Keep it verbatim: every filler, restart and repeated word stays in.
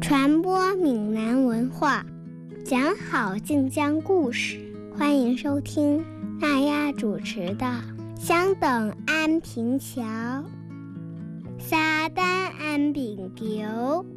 传播闽南文化，讲好晋江故事。欢迎收听娜丫主持的《香等安平桥》。沙丹安平桥。